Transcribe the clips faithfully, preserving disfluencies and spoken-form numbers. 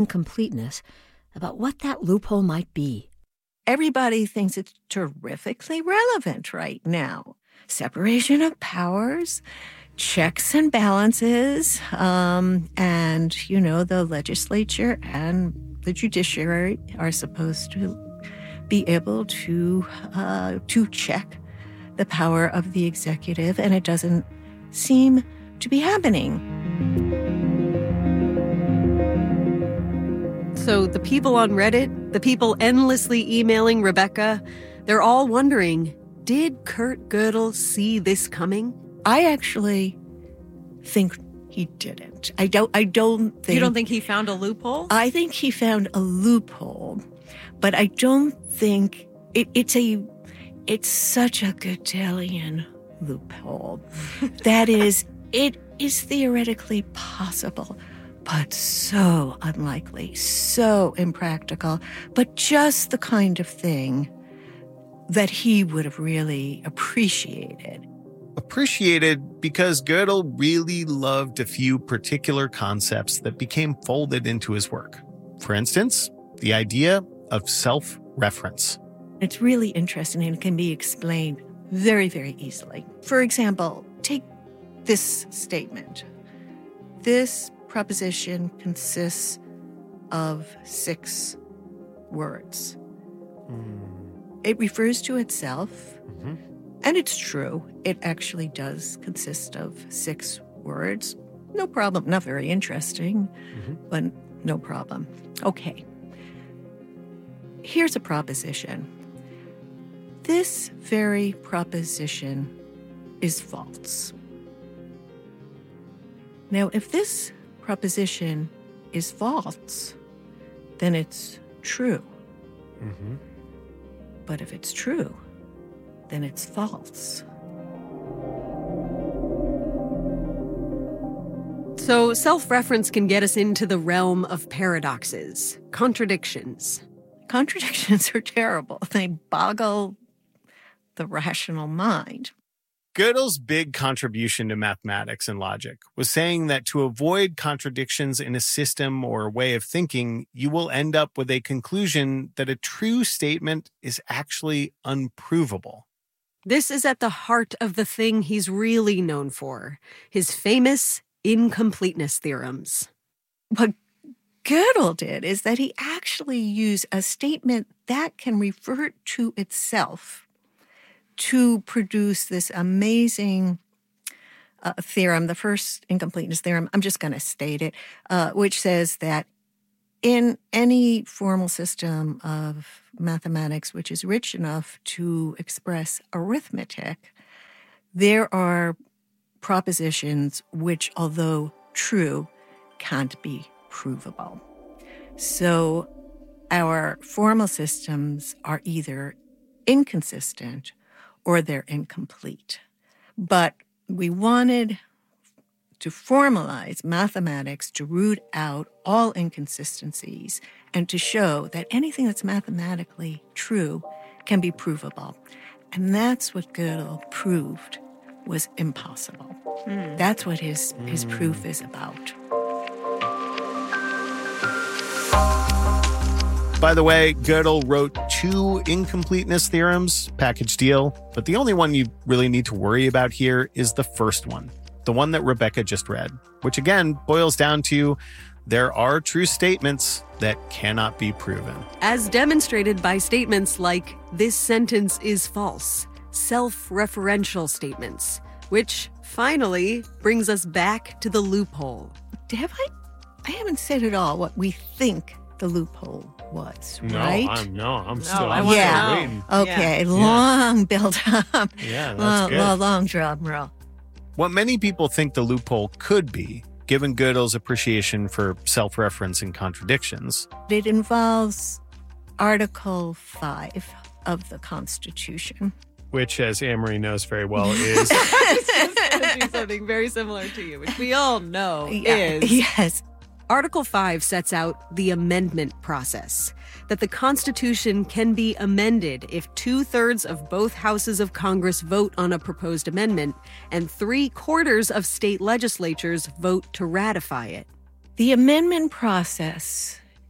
incompleteness about what that loophole might be. Everybody thinks it's terrifically relevant right now. Separation of powers, checks and balances, um, and, you know, the legislature and the judiciary are supposed to be able to uh, to check the power of the executive, and it doesn't seem to be happening. So the people on Reddit, the people endlessly emailing Rebecca, they're all wondering, did Kurt Gödel see this coming? I actually think he didn't. I don't I don't think You don't think he found a loophole? I think he found a loophole, but I don't think it, it's a it's such a Gödelian loophole. That is, it is theoretically possible, but so unlikely, so impractical, but just the kind of thing that he would have really appreciated. Appreciated because Gödel really loved a few particular concepts that became folded into his work. For instance, the idea of self-reference. It's really interesting and can be explained very, very easily. For example, take this statement. This proposition consists of six words. Mm. It refers to itself, mm-hmm. and it's true. It actually does consist of six words. No problem. Not very interesting, mm-hmm. but no problem. Okay. Here's a proposition. This very proposition is false. Now, if this proposition is false, then it's true. Mm-hmm. But if it's true, then it's false. So self-reference can get us into the realm of paradoxes, contradictions. Contradictions are terrible. They boggle the rational mind. Gödel's big contribution to mathematics and logic was saying that to avoid contradictions in a system or way of thinking, you will end up with a conclusion that a true statement is actually unprovable. This is at the heart of the thing he's really known for, his famous incompleteness theorems. What Gödel did is that he actually used a statement that can refer to itself to produce this amazing uh, theorem, the first incompleteness theorem. I'm just going to state it, uh, which says that in any formal system of mathematics which is rich enough to express arithmetic, there are propositions which, although true, can't be provable. So our formal systems are either inconsistent or they're incomplete. But we wanted to formalize mathematics to root out all inconsistencies and to show that anything that's mathematically true can be provable. And that's what Gödel proved was impossible. Mm. That's what his, mm. his proof is about. By the way, Gödel wrote two incompleteness theorems, package deal, but the only one you really need to worry about here is the first one, the one that Rebecca just read, which again boils down to there are true statements that cannot be proven. As demonstrated by statements like, this sentence is false, self-referential statements, which finally brings us back to the loophole. Have I? I haven't said at all what we think the loophole was, no, right? I'm, no, I'm no, still, I I'm yeah. still waiting. Okay, yeah. long yeah. build up. Yeah, that's long, good. long, long drum roll. What many people think the loophole could be, given Gödel's appreciation for self-reference and contradictions. It involves Article five of the Constitution. Which, as Amory knows very well, is... to do something very similar to you, which we all know yeah. is... Yes. Article five sets out the amendment process, that the Constitution can be amended if two-thirds of both houses of Congress vote on a proposed amendment and three-quarters of state legislatures vote to ratify it. The amendment process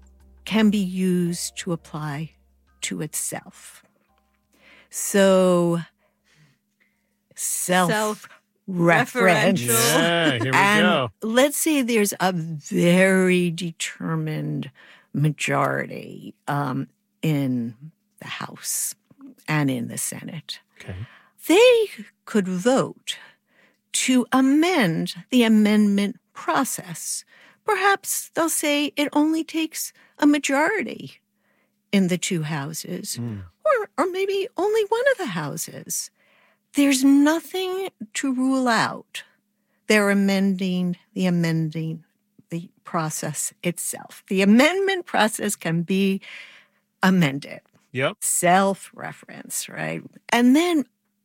can be used to apply to itself. So self-referential. Yeah, here we and go. let's say there's a very determined majority um, in the House and in the Senate. Okay. They could vote to amend the amendment process. Perhaps they'll say it only takes a majority in the two houses, mm. or, or maybe only one of the houses. There's nothing to rule out. They're amending the amending the process itself. The amendment process can be amended. Yep. Self-reference, right? And then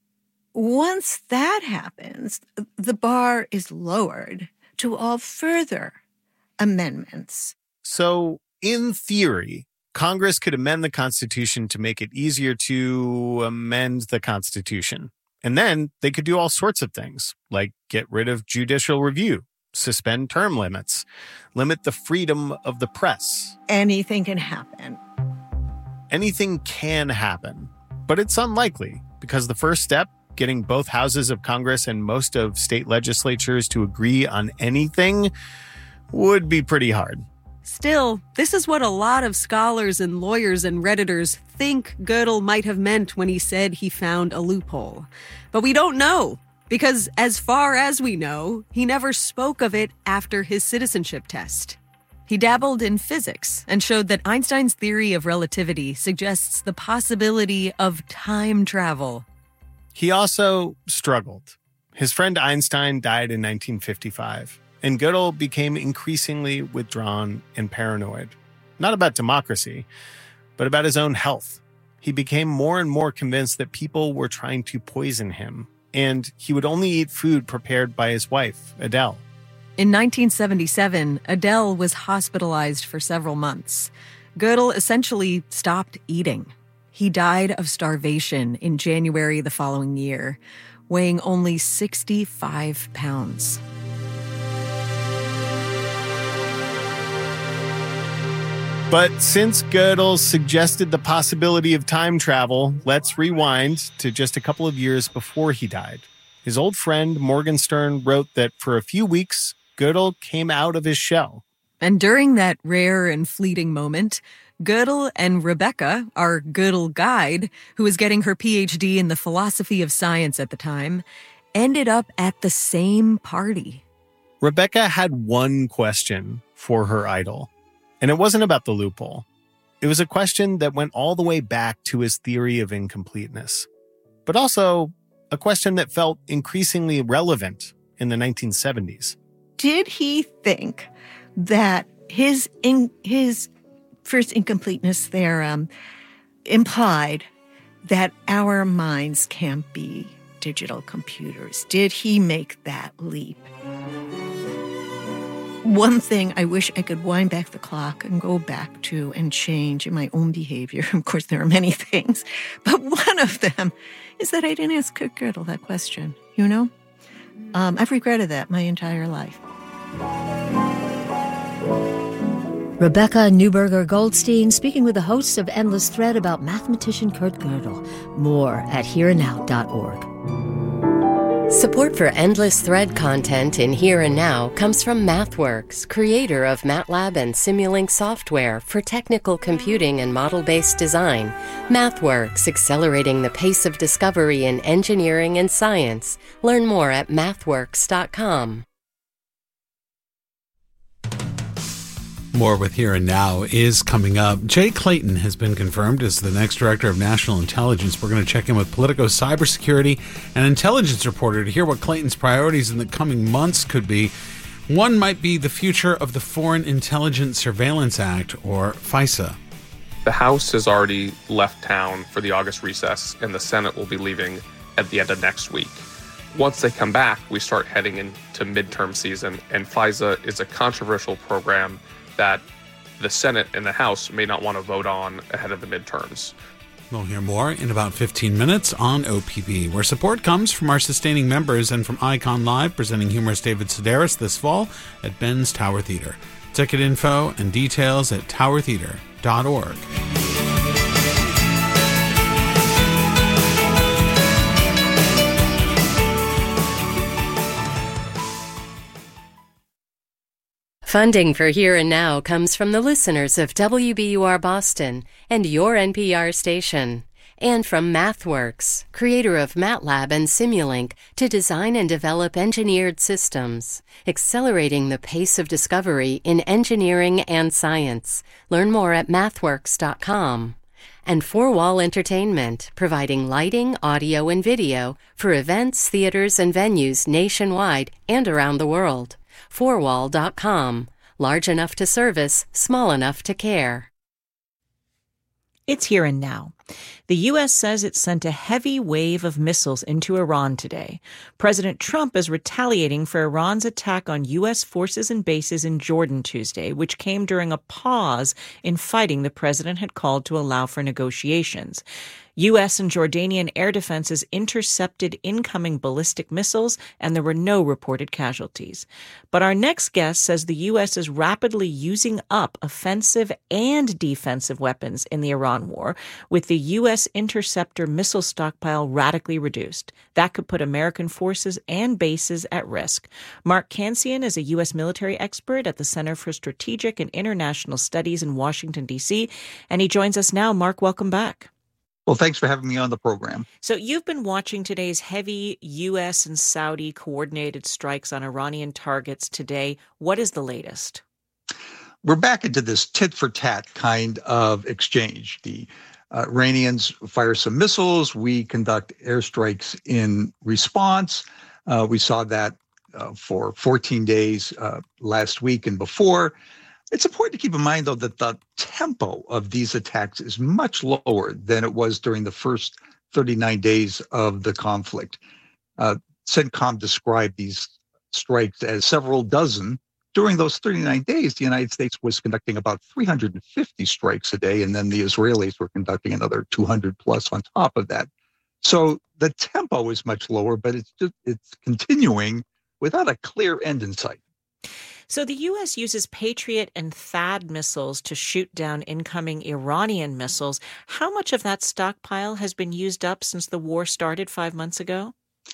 once that happens, the bar is lowered to all further amendments. So, in theory, Congress could amend the Constitution to make it easier to amend the Constitution. And then they could do all sorts of things, like get rid of judicial review, suspend term limits, limit the freedom of the press. Anything can happen. Anything can happen, but it's unlikely because the first step, getting both houses of Congress and most of state legislatures to agree on anything, would be pretty hard. Still, this is what a lot of scholars and lawyers and Redditors think Gödel might have meant when he said he found a loophole. But we don't know, because as far as we know, he never spoke of it after his citizenship test. He dabbled in physics and showed that Einstein's theory of relativity suggests the possibility of time travel. He also struggled. His friend Einstein died in nineteen fifty-five, and Gödel became increasingly withdrawn and paranoid. Not about democracy, but about his own health. He became more and more convinced that people were trying to poison him, and he would only eat food prepared by his wife, Adele. In nineteen seventy-seven, Adele was hospitalized for several months. Gödel essentially stopped eating. He died of starvation in January the following year, weighing only sixty-five pounds. But since Gödel suggested the possibility of time travel, let's rewind to just a couple of years before he died. His old friend Morgenstern wrote that for a few weeks, Gödel came out of his shell. And during that rare and fleeting moment, Gödel and Rebecca, our Gödel guide, who was getting her P H D in the philosophy of science at the time, ended up at the same party. Rebecca had one question for her idol, and it wasn't about the loophole. It was a question that went all the way back to his theory of incompleteness, but also a question that felt increasingly relevant in the nineteen seventies. Did he think that his in, his first incompleteness theorem implied that our minds can't be digital computers? Did he make that leap? One thing I wish I could wind back the clock and go back to and change in my own behavior. Of course, there are many things, but one of them is that I didn't ask Kurt Gödel that question, you know? Um, I've regretted that my entire life. Rebecca Neuberger-Goldstein speaking with the hosts of Endless Thread about mathematician Kurt Gödel. More at here and now dot org. Support for Endless Thread content in Here and Now comes from MathWorks, creator of MATLAB and Simulink software for technical computing and model-based design. MathWorks, accelerating the pace of discovery in engineering and science. Learn more at mathworks dot com. More with Here and Now is coming up. Jay Clayton has been confirmed as the next director of national intelligence. We're going to check in with Politico's cybersecurity and intelligence reporter to hear what Clayton's priorities in the coming months could be. One might be the future of the Foreign Intelligence Surveillance Act, or FISA. The House has already left town for the August recess, and the Senate will be leaving at the end of next week. Once they come back, we start heading into midterm season, and FISA is a controversial program that the Senate and the House may not want to vote on ahead of the midterms. We'll hear more in about fifteen minutes on O P B, where support comes from our sustaining members and from Icon Live, presenting humorist David Sedaris this fall at Ben's Tower Theater. Ticket info and details at tower theater dot org. Funding for Here and Now comes from the listeners of W B U R Boston and your N P R station, and from MathWorks, creator of MATLAB and Simulink, to design and develop engineered systems, accelerating the pace of discovery in engineering and science. Learn more at mathworks dot com. And Four Wall Entertainment, providing lighting, audio, and video for events, theaters, and venues nationwide and around the world. four wall dot com. Large enough to service, small enough to care. It's Here and Now. The U S says it sent a heavy wave of missiles into Iran today. President Trump is retaliating for Iran's attack on U S forces and bases in Jordan Tuesday, which came during a pause in fighting the president had called to allow for negotiations. U S and Jordanian air defenses intercepted incoming ballistic missiles, and there were no reported casualties. But our next guest says the U S is rapidly using up offensive and defensive weapons in the Iran war, with the U S interceptor missile stockpile radically reduced. That could put American forces and bases at risk. Mark Cancian is a U S military expert at the Center for Strategic and International Studies in Washington, D C, and he joins us now. Mark, welcome back. Well, thanks for having me on the program. So you've been watching today's heavy U S and Saudi coordinated strikes on Iranian targets today. What is the latest? We're back into this tit-for-tat kind of exchange. The uh, Iranians fire some missiles. We conduct airstrikes in response. Uh, we saw that uh, for fourteen days uh, last week and before. It's important to keep in mind, though, that the tempo of these attacks is much lower than it was during the first thirty-nine days of the conflict. Uh, CENTCOM described these strikes as several dozen. During those thirty-nine days, the United States was conducting about three hundred fifty strikes a day, and then the Israelis were conducting another two hundred plus on top of that. So the tempo is much lower, but it's just, it's continuing without a clear end in sight. So the U S uses Patriot and THAAD missiles to shoot down incoming Iranian missiles. How much of that stockpile has been used up since the war started five months ago?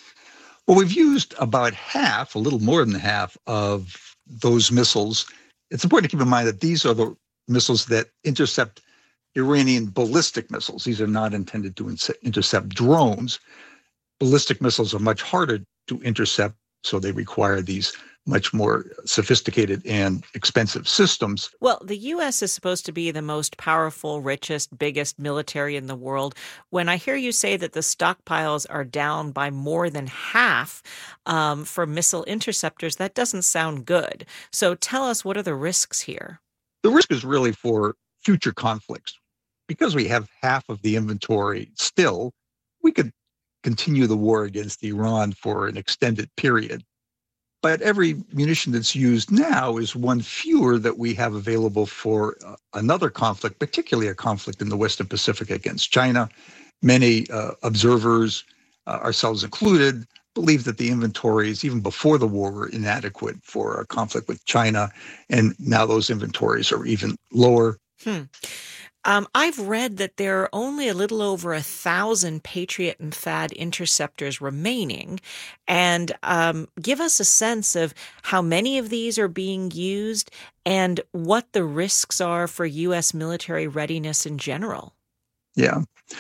Well, we've used about half, a little more than half of those missiles. It's important to keep in mind that these are the missiles that intercept Iranian ballistic missiles. These are not intended to intercept drones. Ballistic missiles are much harder to intercept, so they require these much more sophisticated and expensive systems. Well, the U S is supposed to be the most powerful, richest, biggest military in the world. When I hear you say that the stockpiles are down by more than half um, for missile interceptors, that doesn't sound good. So tell us, what are the risks here? The risk is really for future conflicts. Because we have half of the inventory still, we could continue the war against Iran for an extended period. But every munition that's used now is one fewer that we have available for uh, another conflict, particularly a conflict in the Western Pacific against China. Many uh, observers, uh, ourselves included, believe that the inventories, even before the war, were inadequate for a conflict with China. And now those inventories are even lower. Hmm. Um, I've read that there are only a little over a thousand Patriot and THAAD interceptors remaining. And um, give us a sense of how many of these are being used and what the risks are for U S military readiness in general. Yeah.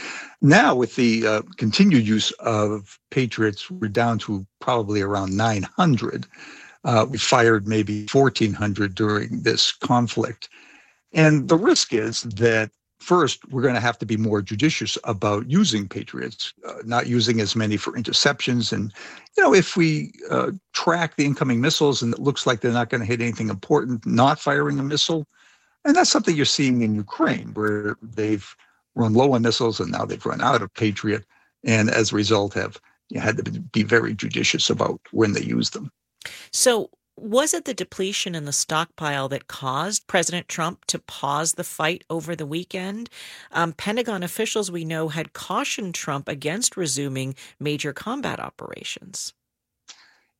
Now, with the uh, continued use of Patriots, we're down to probably around nine hundred. Uh, we fired maybe fourteen hundred during this conflict. And the risk is that, first, we're going to have to be more judicious about using Patriots, uh, not using as many for interceptions. And, you know, if we uh, track the incoming missiles and it looks like they're not going to hit anything important, not firing a missile. And that's something you're seeing in Ukraine, where they've run low on missiles and now they've run out of Patriot. And as a result, have you know, had to be very judicious about when they use them. So, was it the depletion in the stockpile that caused President Trump to pause the fight over the weekend? Um, Pentagon officials, we know, had cautioned Trump against resuming major combat operations.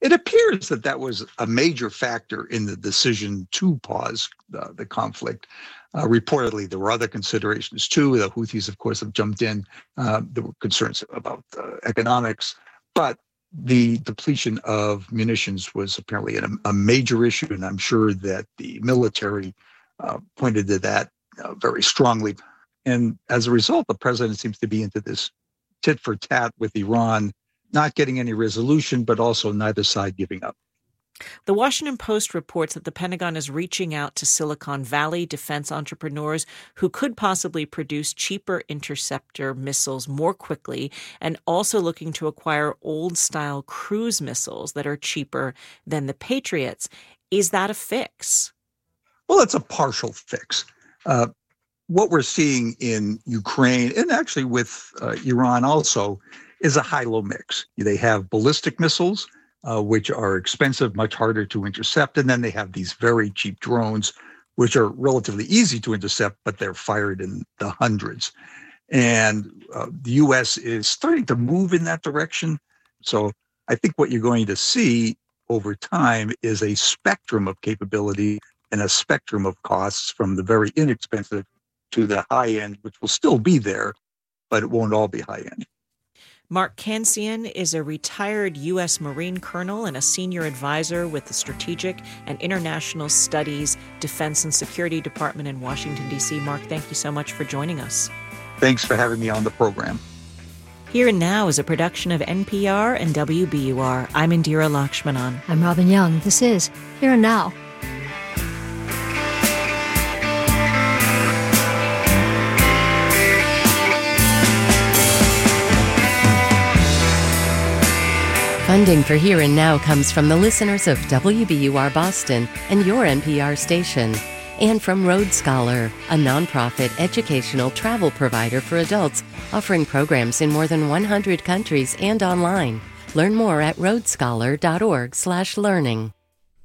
It appears that that was a major factor in the decision to pause uh, the conflict. Uh, reportedly, there were other considerations too. The Houthis, of course, have jumped in. Uh, there were concerns about uh, economics, but the depletion of munitions was apparently a, a major issue, and I'm sure that the military uh, pointed to that uh, very strongly. And as a result, the president seems to be into this tit for tat with Iran, not getting any resolution, but also neither side giving up. The Washington Post reports that the Pentagon is reaching out to Silicon Valley defense entrepreneurs who could possibly produce cheaper interceptor missiles more quickly, and also looking to acquire old-style cruise missiles that are cheaper than the Patriots. Is that a fix? Well, it's a partial fix. Uh, what we're seeing in Ukraine, and actually with uh, Iran also, is a high-low mix. They have ballistic missiles, Uh, which are expensive, much harder to intercept. And then they have these very cheap drones, which are relatively easy to intercept, but they're fired in the hundreds. And uh, the U S is starting to move in that direction. So I think what you're going to see over time is a spectrum of capability and a spectrum of costs from the very inexpensive to the high end, which will still be there, but it won't all be high end. Mark Cancian is a retired U S Marine colonel and a senior advisor with the Strategic and International Studies Defense and Security Department in Washington, D C. Mark, thank you so much for joining us. Thanks for having me on the program. Here and Now is a production of N P R and W B U R. I'm Indira Lakshmanan. I'm Robin Young. This is Here and Now. Funding for Here and Now comes from the listeners of W B U R Boston and your N P R station, and from Road Scholar, a nonprofit educational travel provider for adults offering programs in more than one hundred countries and online. Learn more at roadscholar.org slash learning.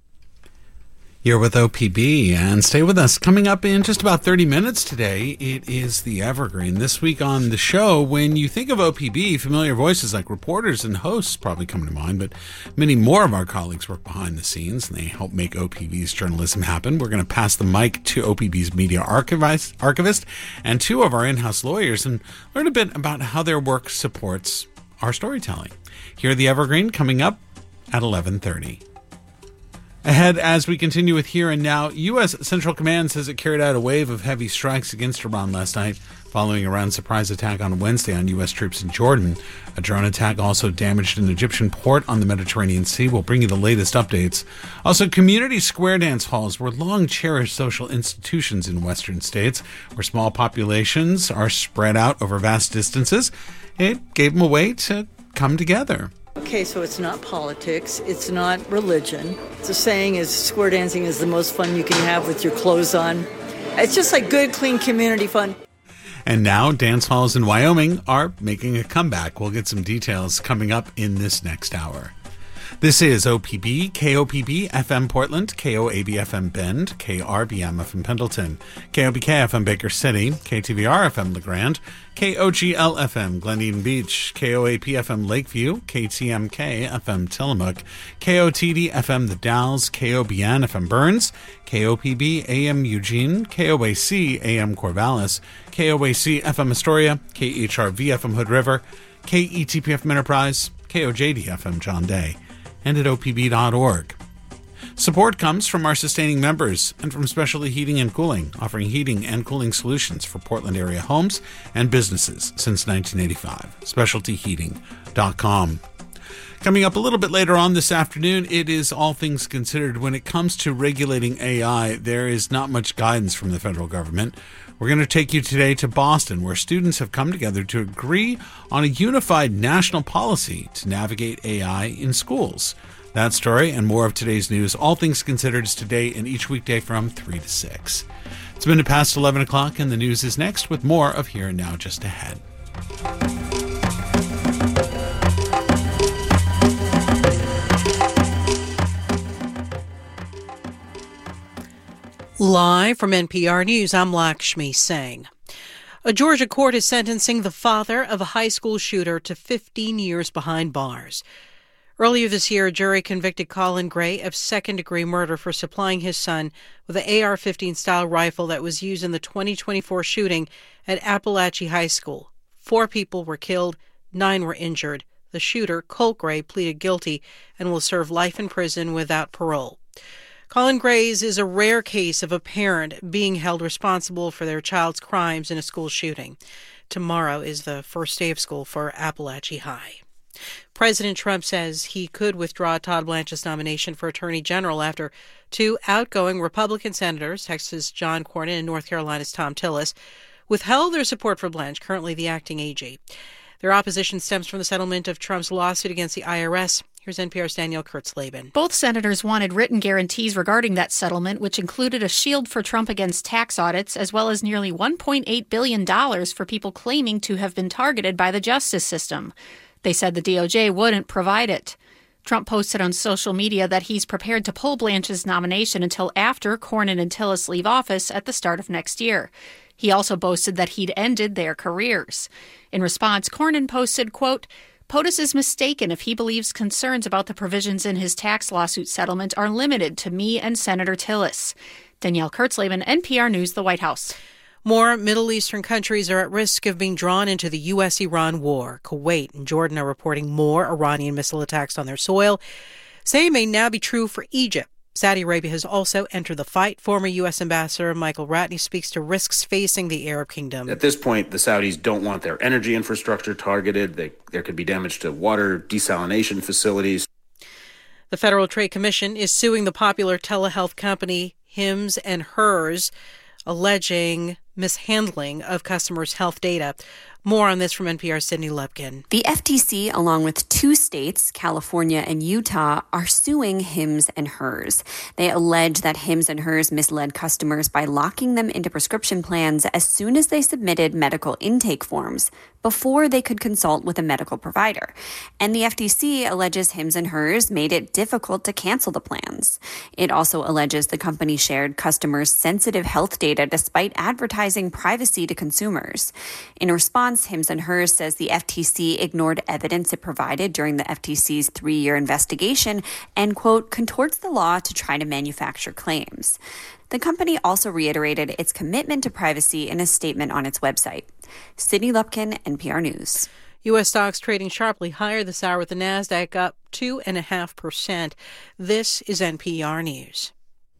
You're with O P B, and stay with us. Coming up in just about thirty minutes today, it is the Evergreen. This week on the show, when you think of O P B, familiar voices like reporters and hosts probably come to mind, but many more of our colleagues work behind the scenes, and they help make O P B's journalism happen. We're going to pass the mic to O P B's media archivist, archivist and two of our in-house lawyers and learn a bit about how their work supports our storytelling. Here are the Evergreen coming up at eleven thirty. Ahead, as we continue with Here and Now, U S. Central Command says it carried out a wave of heavy strikes against Iran last night, following Iran's surprise attack on Wednesday on U S troops in Jordan. A drone attack also damaged an Egyptian port on the Mediterranean Sea. We'll bring you the latest updates. Also, community square dance halls were long-cherished social institutions in Western states, where small populations are spread out over vast distances. It gave them a way to come together. Okay, so it's not politics, it's not religion. The saying is square dancing is the most fun you can have with your clothes on. It's just like good, clean community fun. And now dance halls in Wyoming are making a comeback. We'll get some details coming up in this next hour. This is O P B, K O P B F M Portland, K O A B F M Bend, K R B M F M Pendleton, K O B K F M Baker City, K T V R F M LeGrand, K O G L F M Glen Eden Beach, K O A P F M Lakeview, K T M K F M Tillamook, K O T D F M The Dalles, K O B N F M Burns, K O P B A M Eugene, K O A C A M Corvallis, K O A C F M Astoria, K H R V F M Hood River, K E T P F M Enterprise, K O J D F M John Day, and at O P B dot org. Support comes from our sustaining members and from Specialty Heating and Cooling, offering heating and cooling solutions for Portland area homes and businesses since nineteen eighty-five. specialty heating dot com. Coming up a little bit later on this afternoon, it is All Things Considered. When it comes to regulating A I, there is not much guidance from the federal government. We're going to take you today to Boston, where students have come together to agree on a unified national policy to navigate A I in schools. That story and more of today's news, All Things Considered, is today and each weekday from three to six. It's been past eleven o'clock, and the news is next with more of Here and Now just ahead. Live from N P R News, I'm Lakshmi Singh. A Georgia court is sentencing the father of a high school shooter to fifteen years behind bars. Earlier this year, a jury convicted Colin Gray of second-degree murder for supplying his son with an A R fifteen style rifle that was used in the twenty twenty-four shooting at Appalachia High School. Four people were killed, nine were injured. The shooter, Colt Gray, pleaded guilty and will serve life in prison without parole. Colin Gray's is a rare case of a parent being held responsible for their child's crimes in a school shooting. Tomorrow is the first day of school for Appalachia High. President Trump says he could withdraw Todd Blanche's nomination for Attorney General after two outgoing Republican senators, Texas' John Cornyn and North Carolina's Thom Tillis, withheld their support for Blanche, currently the acting A G. Their opposition stems from the settlement of Trump's lawsuit against the I R S. Here's N P R's Danielle Kurtzleben. Both senators wanted written guarantees regarding that settlement, which included a shield for Trump against tax audits, as well as nearly one point eight billion dollars for people claiming to have been targeted by the justice system. They said the D O J wouldn't provide it. Trump posted on social media that he's prepared to pull Blanche's nomination until after Cornyn and Tillis leave office at the start of next year. He also boasted that he'd ended their careers. In response, Cornyn posted, quote, POTUS is mistaken if he believes concerns about the provisions in his tax lawsuit settlement are limited to me and Senator Tillis. Danielle Kurtzleben, N P R News, the White House. More Middle Eastern countries are at risk of being drawn into the U S Iran war. Kuwait and Jordan are reporting more Iranian missile attacks on their soil. Same may now be true for Egypt. Saudi Arabia has also entered the fight. Former U S Ambassador Michael Ratney speaks to risks facing the Arab kingdom. At this point, the Saudis don't want their energy infrastructure targeted. They, there could be damage to water desalination facilities. The Federal Trade Commission is suing the popular telehealth company Hims and Hers, alleging mishandling of customers' health data. More on this from N P R's Sydney Lupkin. The F T C, along with two states, California and Utah, are suing Hims and Hers. They allege that Hims and Hers misled customers by locking them into prescription plans as soon as they submitted medical intake forms before they could consult with a medical provider. And the F T C alleges Hims and Hers made it difficult to cancel the plans. It also alleges the company shared customers' sensitive health data despite advertising privacy to consumers. In response, Hims and Hers says the F T C ignored evidence it provided during the F T C's three-year investigation and, quote, contorts the law to try to manufacture claims. The company also reiterated its commitment to privacy in a statement on its website. Sydney Lupkin, N P R News. U S stocks trading sharply higher this hour with the NASDAQ up two point five percent. This is N P R News.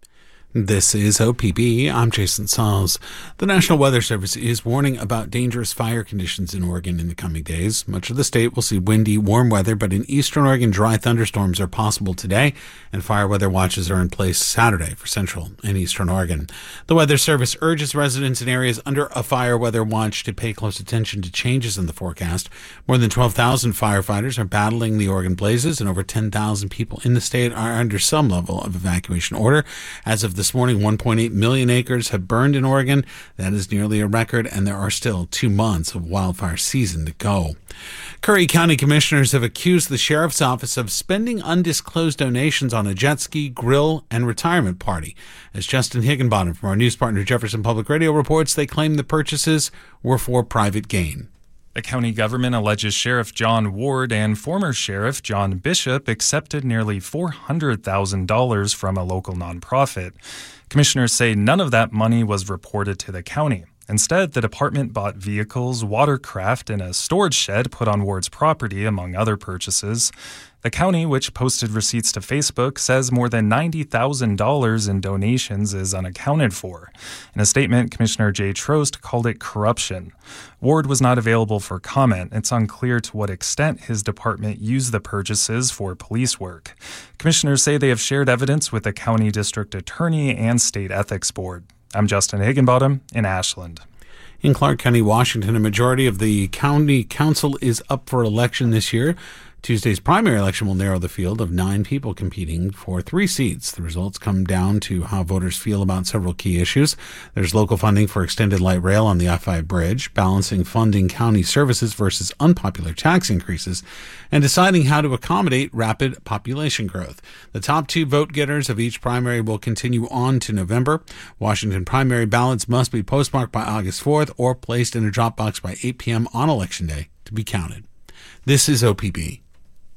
This is O P B. I'm Jason Sauls. The National Weather Service is warning about dangerous fire conditions in Oregon in the coming days. Much of the state will see windy, warm weather, but in eastern Oregon, dry thunderstorms are possible today, and fire weather watches are in place Saturday for central and eastern Oregon. The Weather Service urges residents in areas under a fire weather watch to pay close attention to changes in the forecast. More than twelve thousand firefighters are battling the Oregon blazes, and over ten thousand people in the state are under some level of evacuation order. As of this morning, one point eight million acres have burned in Oregon. That is nearly a record, and there are still two months of wildfire season to go. Curry County commissioners have accused the sheriff's office of spending undisclosed donations on a jet ski, grill, and retirement party. As Justin Higginbottom from our news partner Jefferson Public Radio reports, they claim the purchases were for private gain. The county government alleges Sheriff John Ward and former Sheriff John Bishop accepted nearly four hundred thousand dollars from a local nonprofit. Commissioners say none of that money was reported to the county. Instead, the department bought vehicles, watercraft, and a storage shed put on Ward's property, among other purchases. The county, which posted receipts to Facebook, says more than ninety thousand dollars in donations is unaccounted for. In a statement, Commissioner Jay Trost called it corruption. Ward was not available for comment. It's unclear to what extent his department used the purchases for police work. Commissioners say they have shared evidence with the county district attorney and state ethics board. I'm Justin Higginbottom in Ashland. In Clark County, Washington, a majority of the county council is up for election this year. Tuesday's primary election will narrow the field of nine people competing for three seats. The results come down to how voters feel about several key issues. There's local funding for extended light rail on the I five bridge, balancing funding county services versus unpopular tax increases, and deciding how to accommodate rapid population growth. The top two vote getters of each primary will continue on to November. Washington primary ballots must be postmarked by August fourth or placed in a drop box by eight p.m. on Election Day to be counted. This is O P B.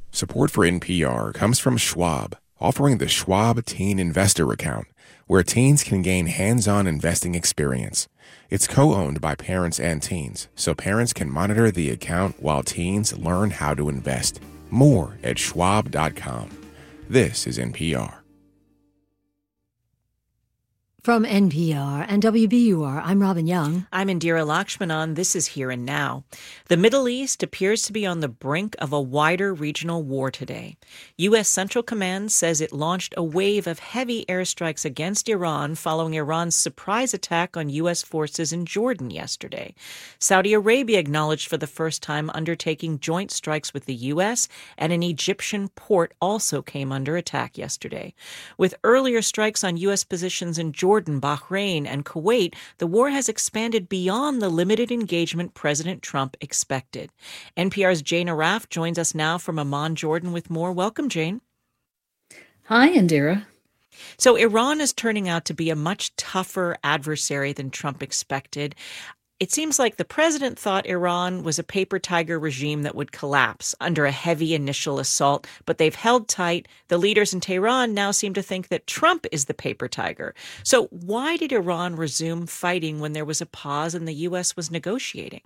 Support for N P R comes from Schwab, offering the Schwab Teen Investor Account, where teens can gain hands-on investing experience. It's co-owned by parents and teens, so parents can monitor the account while teens learn how to invest. More at schwab dot com. This is N P R. From N P R and W B U R, I'm Robin Young. I'm Indira Lakshmanan. This is Here and Now. The Middle East appears to be on the brink of a wider regional war today. U S. Central Command says it launched a wave of heavy airstrikes against Iran following Iran's surprise attack on U S forces in Jordan yesterday. Saudi Arabia acknowledged for the first time undertaking joint strikes with the U S, and an Egyptian port also came under attack yesterday. With earlier strikes on U S positions in Jordan, Jordan, Bahrain, and Kuwait, the war has expanded beyond the limited engagement President Trump expected. N P R's Jane Arraf joins us now from Amman, Jordan, with more. Welcome, Jane. Hi, Indira. So Iran is turning out to be a much tougher adversary than Trump expected. It seems like the president thought Iran was a paper tiger regime that would collapse under a heavy initial assault, but they've held tight. The leaders in Tehran now seem to think that Trump is the paper tiger. So why did Iran resume fighting when there was a pause and the U S was negotiating?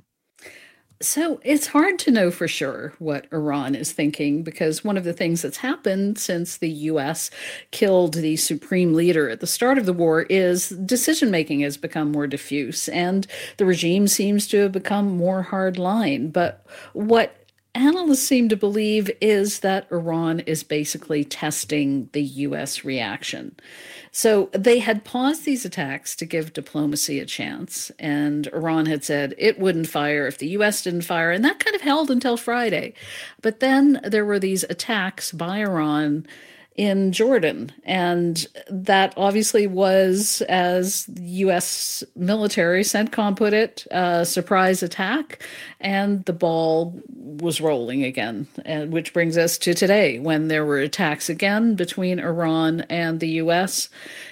So it's hard to know for sure what Iran is thinking, because one of the things that's happened since the U S killed the supreme leader at the start of the war is decision-making has become more diffuse, and the regime seems to have become more hardline. But what analysts seem to believe is that Iran is basically testing the U S reaction. So they had paused these attacks to give diplomacy a chance, and Iran had said it wouldn't fire if the U S didn't fire, and that kind of held until Friday. But then there were these attacks by Iran in Jordan, and that obviously was, as the U S military, CENTCOM put it, a surprise attack, and the ball was rolling again, and which brings us to today, when there were attacks again between Iran and the U S,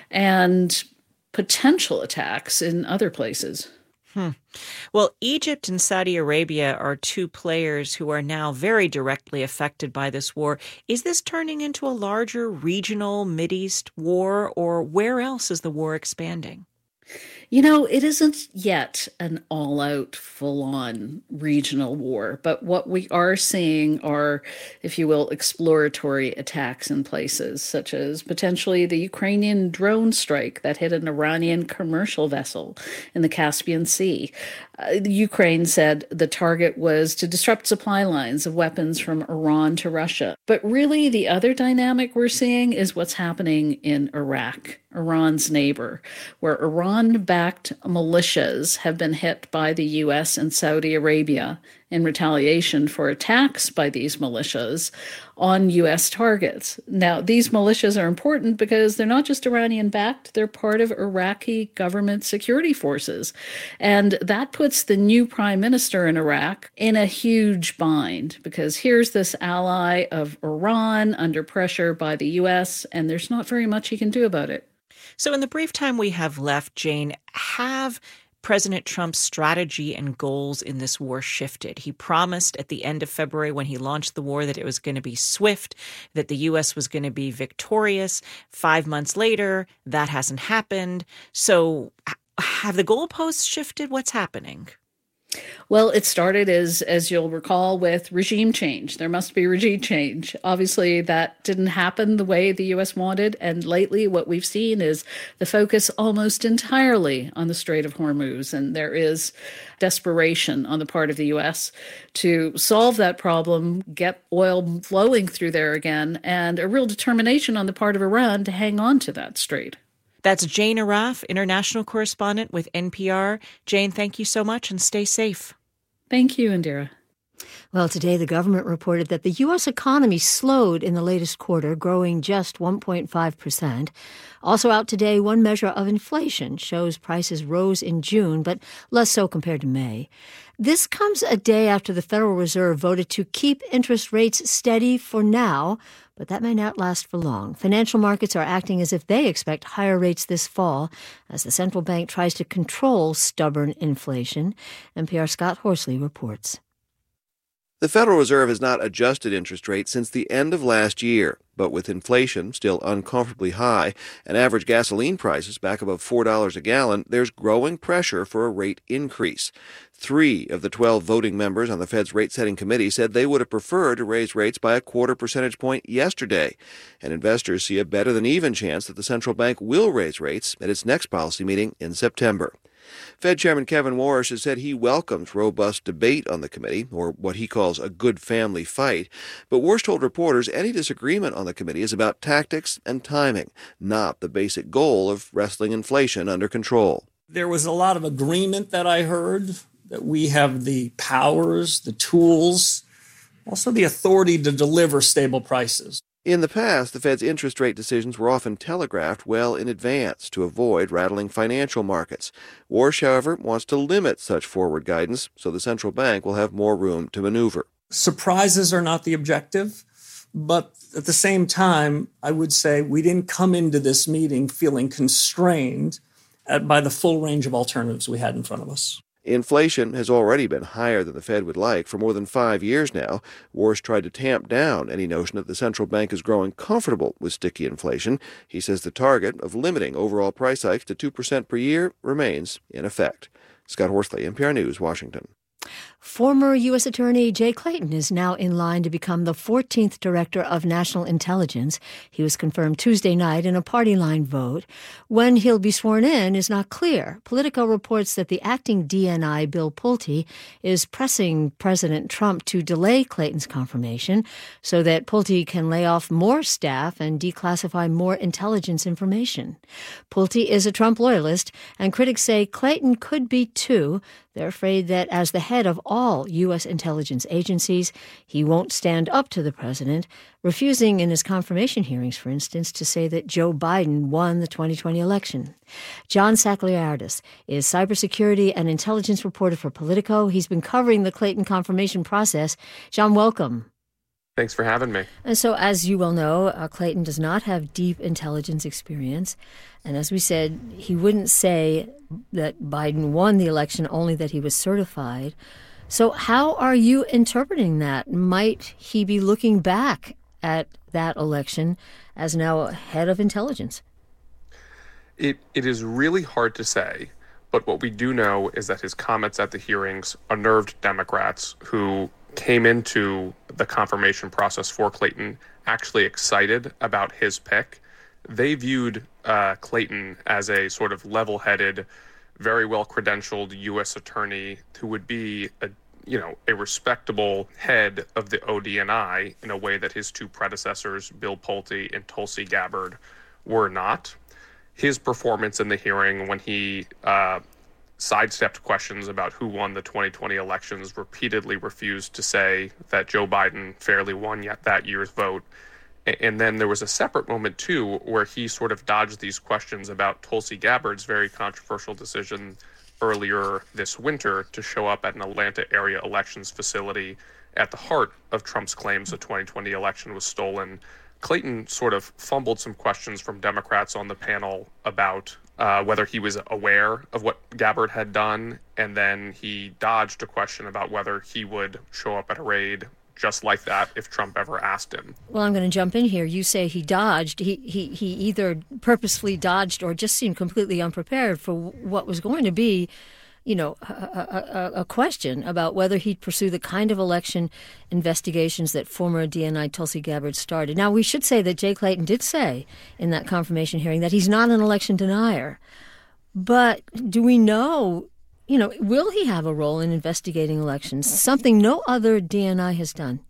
and potential attacks in other places. Hmm. Well, Egypt and Saudi Arabia are two players who are now very directly affected by this war. Is this turning into a larger regional Mideast war, or where else is the war expanding? You know, it isn't yet an all-out, full-on regional war, but what we are seeing are, if you will, exploratory attacks in places, such as potentially the Ukrainian drone strike that hit an Iranian commercial vessel in the Caspian Sea. Uh, Ukraine said the target was to disrupt supply lines of weapons from Iran to Russia. But really, the other dynamic we're seeing is what's happening in Iraq, Iran's neighbor, where Iran-backed militias have been hit by the U S and Saudi Arabia in retaliation for attacks by these militias on U S targets. Now, these militias are important because they're not just Iranian-backed, they're part of Iraqi government security forces. And that puts the new prime minister in Iraq in a huge bind, because here's this ally of Iran under pressure by the U S, and there's not very much he can do about it. So in the brief time we have left, Jane, have President Trump's strategy and goals in this war shifted? He promised at the end of February, when he launched the war, that it was going to be swift, that the U S was going to be victorious. Five months later, that hasn't happened. So have the goalposts shifted? What's happening? Well, it started, as as you'll recall, with regime change. There must be regime change. Obviously, that didn't happen the way the U S wanted. And lately, what we've seen is the focus almost entirely on the Strait of Hormuz. And there is desperation on the part of the U S to solve that problem, get oil flowing through there again, and a real determination on the part of Iran to hang on to that strait. That's Jane Arraf, international correspondent with N P R. Jane, thank you so much, and stay safe. Thank you, Indira. Well, today the government reported that the U S economy slowed in the latest quarter, growing just one point five percent. Also out today, one measure of inflation shows prices rose in June, but less so compared to May. This comes a day after the Federal Reserve voted to keep interest rates steady for now, but that may not last for long. Financial markets are acting as if they expect higher rates this fall as the central bank tries to control stubborn inflation. N P R's Scott Horsley reports. The Federal Reserve has not adjusted interest rates since the end of last year, but with inflation still uncomfortably high and average gasoline prices back above four dollars a gallon, there's growing pressure for a rate increase. Three of the twelve voting members on the Fed's rate-setting committee said they would have preferred to raise rates by a quarter percentage point yesterday, and investors see a better-than-even chance that the central bank will raise rates at its next policy meeting in September. Fed Chairman Kevin Warsh has said he welcomes robust debate on the committee, or what he calls a good family fight. But Warsh told reporters any disagreement on the committee is about tactics and timing, not the basic goal of wrestling inflation under control. There was a lot of agreement that I heard that we have the powers, the tools, also the authority to deliver stable prices. In the past, the Fed's interest rate decisions were often telegraphed well in advance to avoid rattling financial markets. Warsh, however, wants to limit such forward guidance so the central bank will have more room to maneuver. Surprises are not the objective, but at the same time, I would say we didn't come into this meeting feeling constrained at, by the full range of alternatives we had in front of us. Inflation has already been higher than the Fed would like for more than five years now. Warsh tried to tamp down any notion that the central bank is growing comfortable with sticky inflation. He says the target of limiting overall price hikes to two percent per year remains in effect. Scott Horsley, N P R News, Washington. Former U S. Attorney Jay Clayton is now in line to become the fourteenth Director of National Intelligence. He was confirmed Tuesday night in a party line vote. When he'll be sworn in is not clear. Politico reports that the acting D N I, Bill Pulte, is pressing President Trump to delay Clayton's confirmation so that Pulte can lay off more staff and declassify more intelligence information. Pulte is a Trump loyalist, and critics say Clayton could be too. They're afraid that as the head of all U S intelligence agencies, he won't stand up to the president, refusing in his confirmation hearings, for instance, to say that Joe Biden won the twenty twenty election. John Sacliardis is cybersecurity and intelligence reporter for Politico. He's been covering the Clayton confirmation process. John, welcome. Thanks for having me. And so, as you well know, uh, Clayton does not have deep intelligence experience. And as we said, he wouldn't say that Biden won the election, only that he was certified. So how are you interpreting that? Might he be looking back at that election as now head of intelligence? It It is really hard to say. But what we do know is that his comments at the hearings unnerved Democrats who came into the confirmation process for Clayton actually excited about his pick. They viewed uh, Clayton as a sort of level-headed, very well-credentialed U S attorney who would be a you know a respectable head of the O D N I in a way that his two predecessors, Bill Pulte and Tulsi Gabbard, were not. His performance in the hearing when he uh, sidestepped questions about who won the twenty twenty elections, repeatedly refused to say that Joe Biden fairly won yet that year's vote. And then there was a separate moment, too, where he sort of dodged these questions about Tulsi Gabbard's very controversial decision earlier this winter to show up at an Atlanta area elections facility at the heart of Trump's claims the twenty twenty election was stolen. Clayton sort of fumbled some questions from Democrats on the panel about uh, whether he was aware of what Gabbard had done, and then he dodged a question about whether he would show up at a raid just like that if Trump ever asked him. Well, I'm going to jump in here. You say he dodged. He, he, he either purposefully dodged or just seemed completely unprepared for what was going to be, you know, a, a, a question about whether he'd pursue the kind of election investigations that former D N I Tulsi Gabbard started. Now, we should say that Jay Clayton did say in that confirmation hearing that he's not an election denier. But do we know, you know, will he have a role in investigating elections, something no other D N I has done?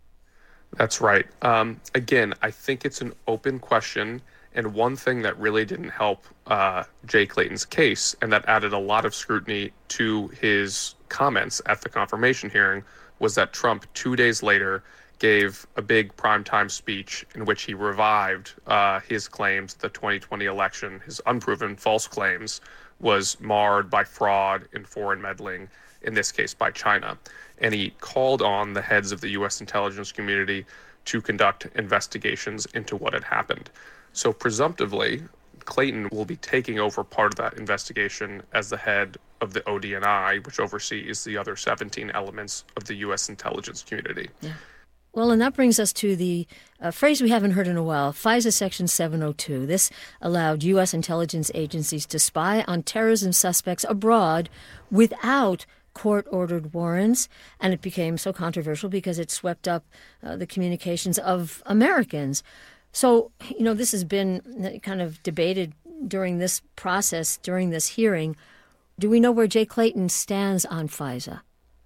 That's right. Um, again, I think it's an open question. And one thing that really didn't help uh, Jay Clayton's case, and that added a lot of scrutiny to his comments at the confirmation hearing, was that Trump, two days later, gave a big primetime speech in which he revived uh, his claims that the twenty twenty election, his unproven false claims, was marred by fraud and foreign meddling, in this case by China. And he called on the heads of the U S intelligence community to conduct investigations into what had happened. So presumptively, Clayton will be taking over part of that investigation as the head of the O D N I, which oversees the other seventeen elements of the U S intelligence community. Yeah. Well, and that brings us to the uh, phrase we haven't heard in a while, FISA Section seven oh two. This allowed U S intelligence agencies to spy on terrorism suspects abroad without court-ordered warrants, and it became so controversial because it swept up uh, the communications of Americans. So, you know, this has been kind of debated during this process, during this hearing. Do we know where Jay Clayton stands on FISA?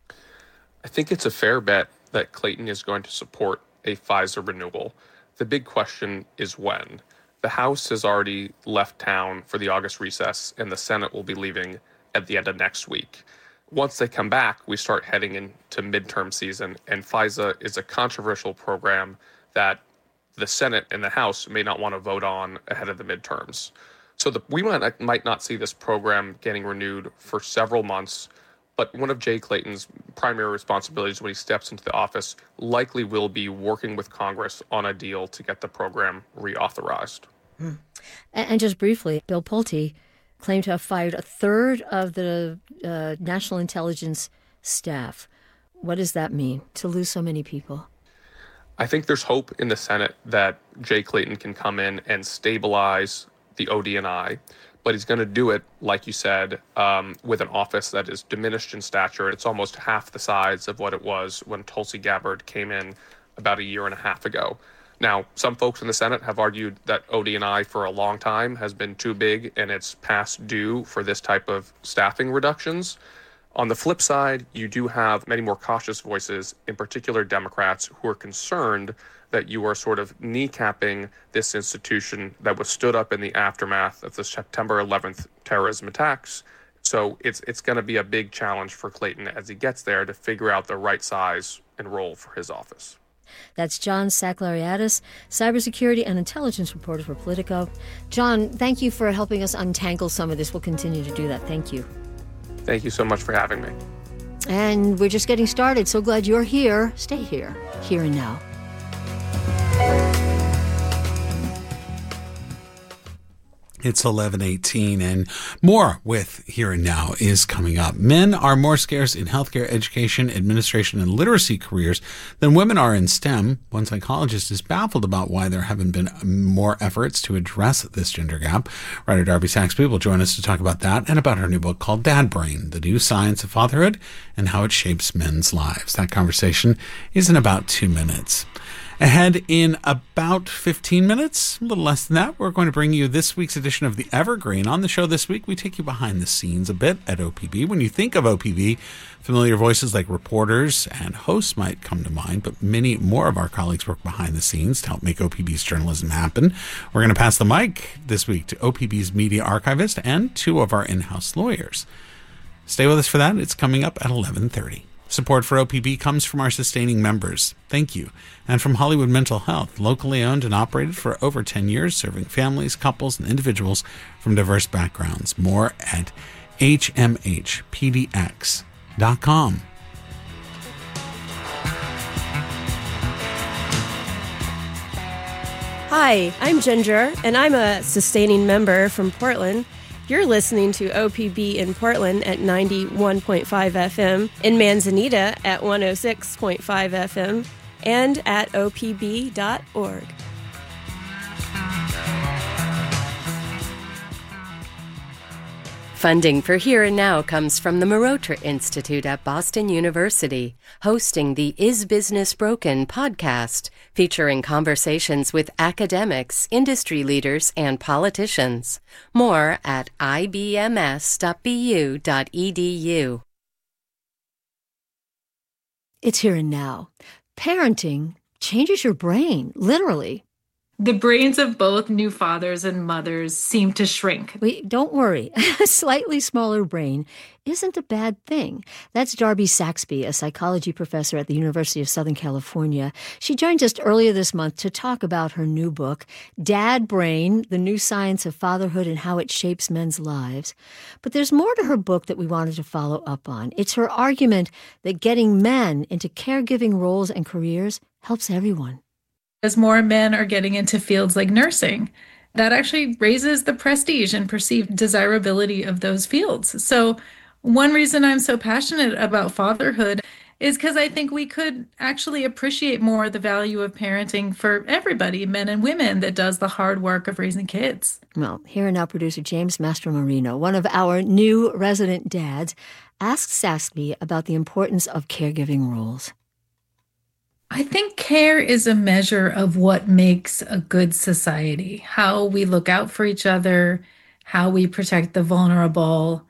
I think it's a fair bet that Clayton is going to support a FISA renewal. The big question is when. The House has already left town for the August recess, and the Senate will be leaving at the end of next week. Once they come back, we start heading into midterm season, and FISA is a controversial program that the Senate and the House may not want to vote on ahead of the midterms. So the, we might, might not see this program getting renewed for several months, but one of Jay Clayton's primary responsibilities when he steps into the office likely will be working with Congress on a deal to get the program reauthorized. Hmm. And, and just briefly, Bill Pulte claimed to have fired a third of the uh, National Intelligence staff. What does that mean, to lose so many people? I think there's hope in the Senate that Jay Clayton can come in and stabilize the O D N I, but he's going to do it, like you said, um, with an office that is diminished in stature. It's almost half the size of what it was when Tulsi Gabbard came in about a year and a half ago. Now, some folks in the Senate have argued that O D N I for a long time has been too big and it's past due for this type of staffing reductions. On the flip side, you do have many more cautious voices, in particular Democrats, who are concerned that you are sort of kneecapping this institution that was stood up in the aftermath of the September eleventh terrorism attacks. So it's it's going to be a big challenge for Clayton as he gets there to figure out the right size and role for his office. That's John Saclariadis, cybersecurity and intelligence reporter for Politico. John, thank you for helping us untangle some of this. We'll continue to do that. Thank you. Thank you so much for having me. And we're just getting started. So glad you're here. Stay here, here and now. It's eleven eighteen, and more with Here and Now is coming up. Men are more scarce in healthcare, education, administration, and literacy careers than women are in STEM. One psychologist is baffled about why there haven't been more efforts to address this gender gap. Writer Darby Saxby will join us to talk about that and about her new book called Dad Brain, The New Science of Fatherhood and How It Shapes Men's Lives. That conversation is in about two minutes. Ahead in about fifteen minutes, a little less than that, we're going to bring you this week's edition of The Evergreen. On the show this week, we take you behind the scenes a bit at O P B. When you think of O P B, familiar voices like reporters and hosts might come to mind, but many more of our colleagues work behind the scenes to help make O P B's journalism happen. We're going to pass the mic this week to O P B's media archivist and two of our in-house lawyers. Stay with us for that. It's coming up at eleven thirty. Support for O P B comes from our sustaining members. Thank you. And from Hollywood Mental Health, locally owned and operated for over ten years, serving families, couples, and individuals from diverse backgrounds. More at H M H P D X dot com. Hi, I'm Ginger, and I'm a sustaining member from Portland. You're listening to O P B in Portland at ninety-one point five F M, in Manzanita at one oh six point five F M, and at O P B dot org. Funding for Here and Now comes from the Marotra Institute at Boston University, hosting the Is Business Broken podcast, featuring conversations with academics, industry leaders, and politicians. More at I B M S dot B U dot E D U. It's Here and Now. Parenting changes your brain, literally. The brains of both new fathers and mothers seem to shrink. Wait, don't worry. A slightly smaller brain isn't a bad thing. That's Darby Saxby, a psychology professor at the University of Southern California. She joined us earlier this month to talk about her new book, Dad Brain, The New Science of Fatherhood and How It Shapes Men's Lives. But there's more to her book that we wanted to follow up on. It's her argument that getting men into caregiving roles and careers helps everyone. As more men are getting into fields like nursing, that actually raises the prestige and perceived desirability of those fields. So one reason I'm so passionate about fatherhood is because I think we could actually appreciate more the value of parenting for everybody, men and women, that does the hard work of raising kids. Well, here and now, producer James Mastromarino, one of our new resident dads, asks Saxby about the importance of caregiving roles. I think care is a measure of what makes a good society, how we look out for each other, how we protect the vulnerable,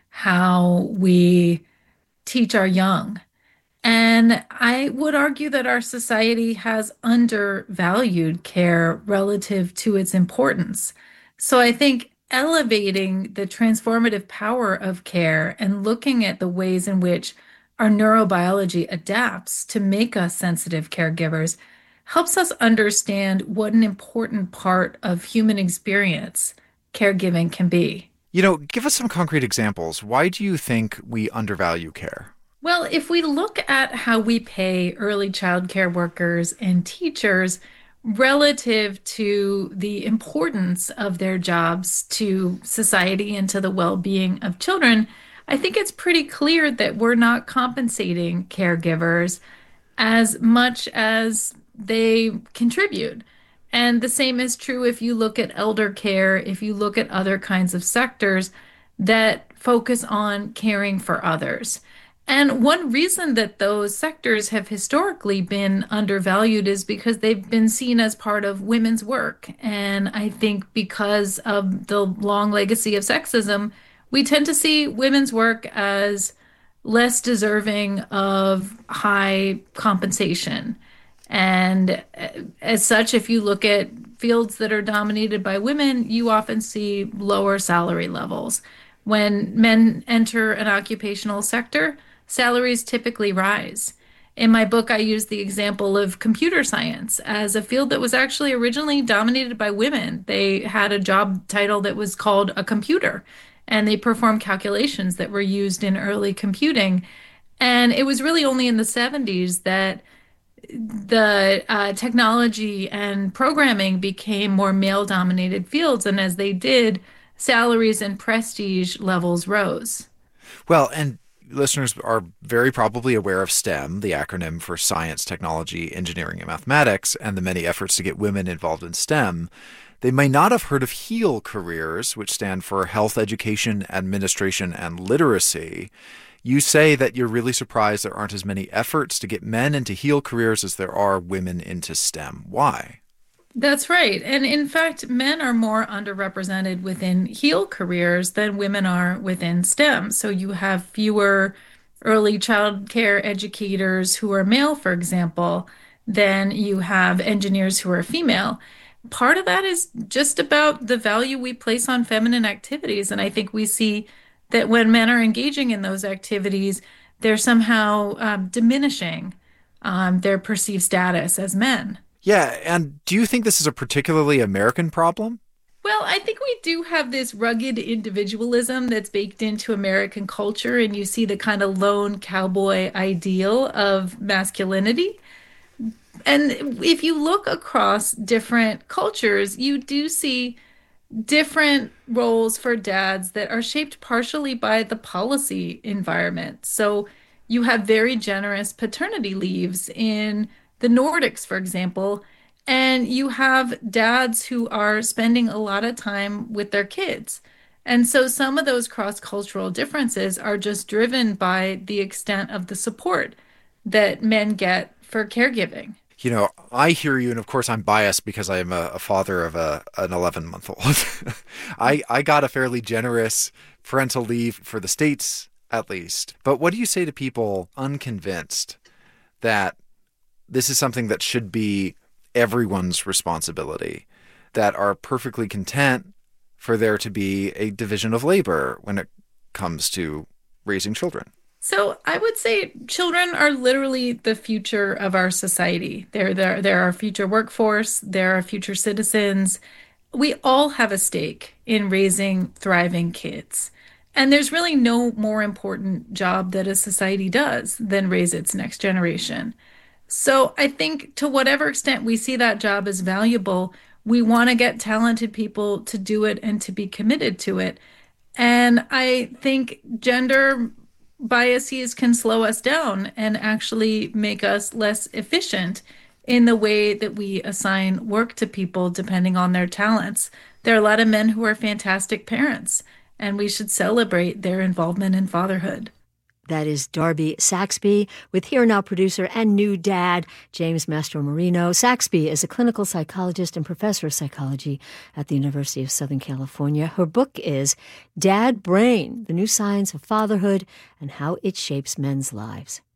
how we teach our young. And I would argue that our society has undervalued care relative to its importance. So I think elevating the transformative power of care and looking at the ways in which our neurobiology adapts to make us sensitive caregivers helps us understand what an important part of human experience caregiving can be. You know, give us some concrete examples. Why do you think we undervalue care? Well, if we look at how we pay early child care workers and teachers relative to the importance of their jobs to society and to the well-being of children, I think it's pretty clear that we're not compensating caregivers as much as they contribute. And the same is true if you look at elder care, if you look at other kinds of sectors that focus on caring for others. And one reason that those sectors have historically been undervalued is because they've been seen as part of women's work. And I think because of the long legacy of sexism, we tend to see women's work as less deserving of high compensation. And as such, if you look at fields that are dominated by women, you often see lower salary levels. When men enter an occupational sector, salaries typically rise. In my book, I use the example of computer science as a field that was actually originally dominated by women. They had a job title that was called a computer, and they performed calculations that were used in early computing. And it was really only in the seventies that the uh, technology and programming became more male-dominated fields. And as they did, salaries and prestige levels rose. Well, and listeners are very probably aware of STEM, the acronym for science, technology, engineering, and mathematics, and the many efforts to get women involved in STEM. They may not have heard of HEAL careers, which stand for Health, Education, Administration, and Literacy. You say that you're really surprised there aren't as many efforts to get men into HEAL careers as there are women into STEM. Why? That's right. And in fact, men are more underrepresented within HEAL careers than women are within STEM. So you have fewer early child care educators who are male, for example, than you have engineers who are female. Part of that is just about the value we place on feminine activities. And I think we see that when men are engaging in those activities, they're somehow um, diminishing um, their perceived status as men. Yeah, and do you think this is a particularly American problem? Well, I think we do have this rugged individualism that's baked into American culture, and you see the kind of lone cowboy ideal of masculinity. And if you look across different cultures, you do see different roles for dads that are shaped partially by the policy environment. So you have very generous paternity leaves in the Nordics, for example, and you have dads who are spending a lot of time with their kids. And so some of those cross-cultural differences are just driven by the extent of the support that men get for caregiving. You know, I hear you, and of course I'm biased because I am a, a father of a an eleven-month-old. I, I got a fairly generous parental leave for the States, at least. But what do you say to people unconvinced that this is something that should be everyone's responsibility, that are perfectly content for there to be a division of labor when it comes to raising children? So I would say children are literally the future of our society. They're, they're, they're our future workforce. They're our future citizens. We all have a stake in raising thriving kids. And there's really no more important job that a society does than raise its next generation. So I think to whatever extent we see that job as valuable, We want to get talented people to do it and to be committed to it. And I think gender biases can slow us down and actually make us less efficient in the way that we assign work to people depending on their talents. There are a lot of men who are fantastic parents, and we should celebrate their involvement in fatherhood. That is Darby Saxby with Here Now producer and new dad, James Mastromarino. Saxby is a clinical psychologist and professor of psychology at the University of Southern California. Her book is Dad Brain, The New Science of Fatherhood and How It Shapes Men's Lives.